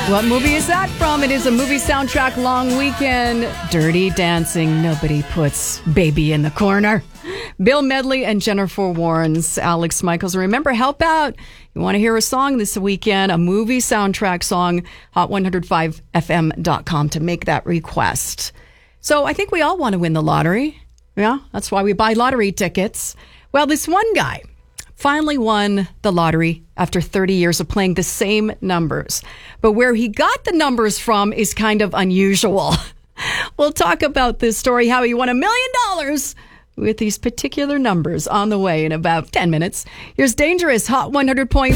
What movie is that from? It is a movie soundtrack long weekend. Dirty Dancing. Nobody puts baby in the corner. Bill Medley and Jennifer Warnes, Alex Michaels. Remember, help out. You want to hear a song this weekend, a movie soundtrack song, hot1055fm.com to make that request. So I think we all want to win the lottery. Yeah, that's why we buy lottery tickets. Well, this one guy finally won the lottery after 30 years of playing the same numbers. But where he got the numbers from is kind of unusual. We'll talk about this story, how he won $1 million with these particular numbers on the way in about 10 minutes. Here's Dangerous, Hot 100.5.